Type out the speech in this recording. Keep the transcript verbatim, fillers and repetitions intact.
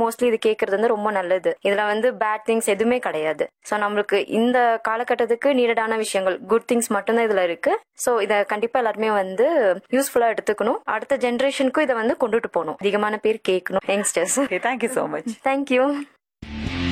Mostly இது கேட்கறது வந்து ரொம்ப நல்லது. இதுல வந்து பேட் திங்ஸ் எதுவுமே கிடையாது. ஸோ நம்மளுக்கு இந்த காலகட்டத்துக்கு நீடடான விஷயங்கள், குட் திங்ஸ் மட்டும்தான் இதுல இருக்கு. ஸோ இதை கண்டிப்பா எல்லாருமே வந்து யூஸ்ஃபுல்லா எடுத்துக்கணும். அடுத்த ஜென்ரேஷனுக்கும் இதை வந்து கொண்டுட்டு போகணும். அதிகமான பேர் கேட்கணும். Youngsters. Thank you so much. Thank you.